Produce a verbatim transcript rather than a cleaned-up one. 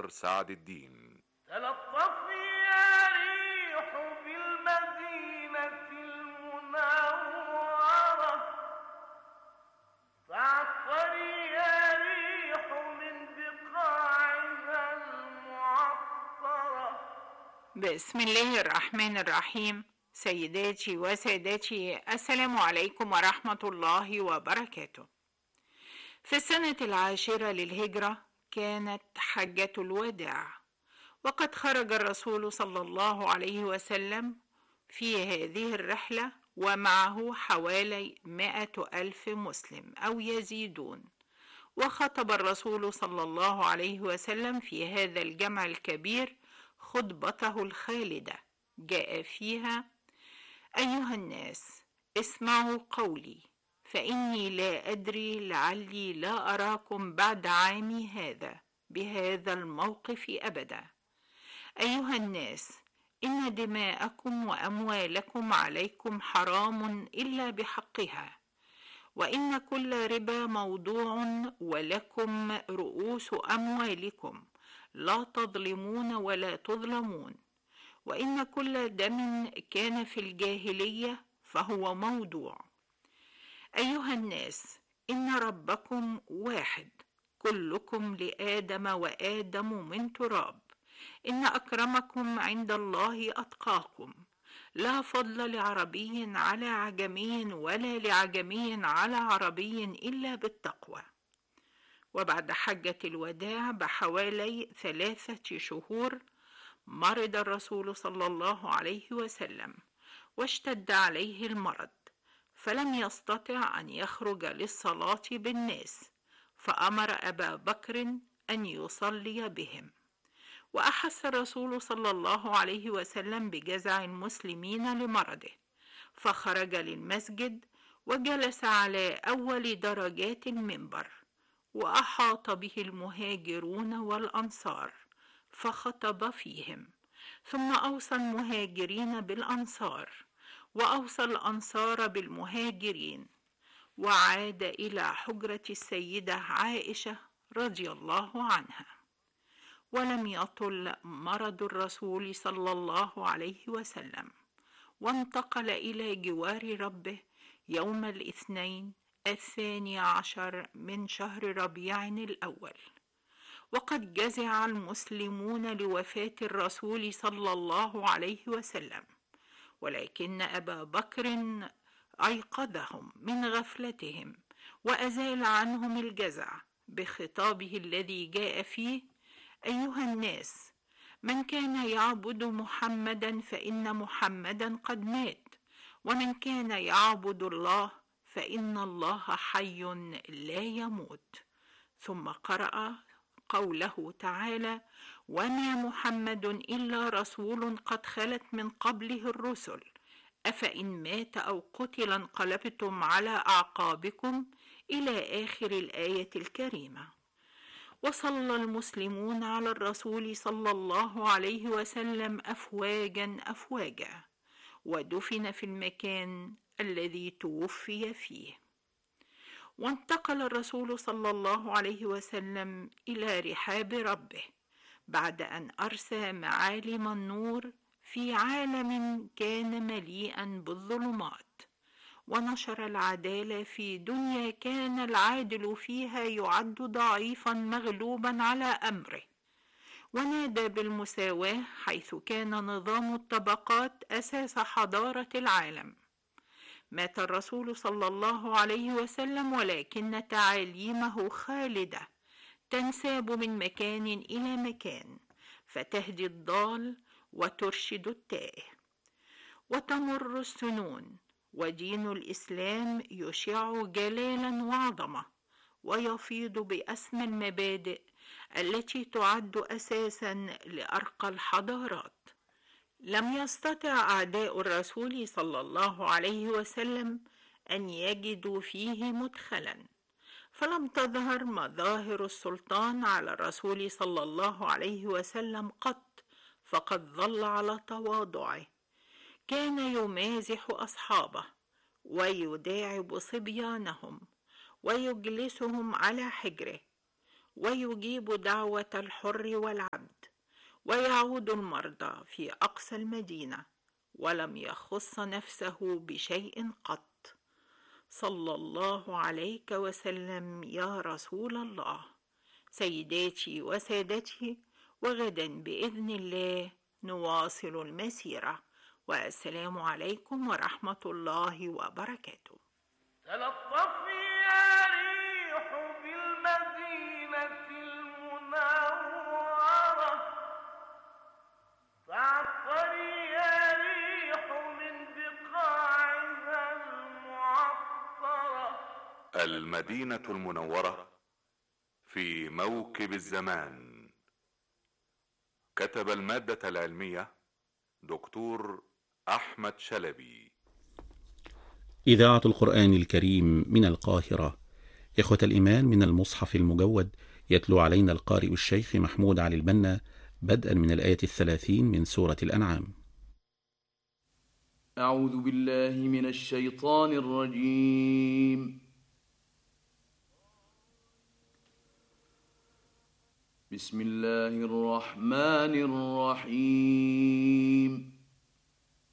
سعد الدين. تلطفي يا ريح بالمدينة المنورة، فاعطري يا ريح من بقاعها المعطرة. بسم الله الرحمن الرحيم. سيداتي وسادتي، السلام عليكم ورحمة الله وبركاته. في السنة العاشرة للهجرة كانت حجة الوداع، وقد خرج الرسول صلى الله عليه وسلم في هذه الرحلة ومعه حوالي مائة ألف مسلم أو يزيدون. وخطب الرسول صلى الله عليه وسلم في هذا الجمع الكبير خطبته الخالدة، جاء فيها: أيها الناس، اسمعوا قولي، فإني لا أدري لعلي لا أراكم بعد عامي هذا بهذا الموقف أبدا. أيها الناس، إن دماءكم وأموالكم عليكم حرام إلا بحقها، وإن كل ربا موضوع، ولكم رؤوس أموالكم لا تظلمون ولا تظلمون، وإن كل دم كان في الجاهلية فهو موضوع. أيها الناس، إن ربكم واحد، كلكم لآدم وآدم من تراب، إن أكرمكم عند الله أتقاكم، لا فضل لعربي على عجمي ولا لعجمي على عربي إلا بالتقوى. وبعد حجة الوداع بحوالي ثلاثة شهور مرض الرسول صلى الله عليه وسلم، واشتد عليه المرض، فلم يستطع أن يخرج للصلاة بالناس، فأمر أبا بكر أن يصلي بهم. وأحس الرسول صلى الله عليه وسلم بجزع المسلمين لمرضه، فخرج للمسجد وجلس على أول درجات المنبر، وأحاط به المهاجرون والأنصار فخطب فيهم، ثم أوصى المهاجرين بالأنصار، وأوصى الأنصار بالمهاجرين، وعاد إلى حجرة السيدة عائشة رضي الله عنها. ولم يطل مرض الرسول صلى الله عليه وسلم، وانتقل إلى جوار ربه يوم الاثنين الثاني عشر من شهر ربيع الأول. وقد جزع المسلمون لوفاة الرسول صلى الله عليه وسلم، ولكن أبا بكر أيقظهم من غفلتهم وأزال عنهم الجزع بخطابه الذي جاء فيه: أيها الناس، من كان يعبد محمدا فإن محمدا قد مات، ومن كان يعبد الله فإن الله حي لا يموت. ثم قرأ قوله تعالى: وما محمد إلا رسول قد خلت من قبله الرسل، أفإن مات أو قتل انقلبتم على أعقابكم، إلى آخر الآية الكريمة. وصلى المسلمون على الرسول صلى الله عليه وسلم أفواجا أفواجا، ودفن في المكان الذي توفي فيه. وانتقل الرسول صلى الله عليه وسلم إلى رحاب ربه بعد أن أرسى معالم النور في عالم كان مليئا بالظلمات، ونشر العدالة في دنيا كان العادل فيها يعد ضعيفا مغلوبا على أمره، ونادى بالمساواة حيث كان نظام الطبقات أساس حضارة العالم. مات الرسول صلى الله عليه وسلم، ولكن تعاليمه خالدة تنساب من مكان إلى مكان، فتهدي الضال وترشد التائه. وتمر السنون، ودين الإسلام يشع جلالا وعظمة، ويفيض بأسمى المبادئ التي تعد أساسا لأرقى الحضارات. لم يستطع أعداء الرسول صلى الله عليه وسلم أن يجدوا فيه مدخلا، فلم تظهر مظاهر السلطان على الرسول صلى الله عليه وسلم قط، فقد ظل على تواضعه، كان يمازح أصحابه ويداعب صبيانهم ويجلسهم على حجره، ويجيب دعوة الحر والعبد، ويعود المرضى في أقصى المدينة، ولم يخص نفسه بشيء قط. صلى الله عليك وسلم يا رسول الله. سيداتي وسادتي، وغدا بإذن الله نواصل المسيرة، والسلام عليكم ورحمة الله وبركاته. تلطفي يا ريح بالمدينة المنورة، فعطري يا ريح من بقاعها المعطرة. المدينة المنورة في موكب الزمان. كتب المادة العلمية دكتور أحمد شلبي. إذاعة القرآن الكريم من القاهرة. إخوة الإيمان، من المصحف المجود يتلو علينا القارئ الشيخ محمود علي البنا بدءا من الآية الثلاثين من سورة الأنعام. أعوذ بالله من الشيطان الرجيم. بسم الله الرحمن الرحيم.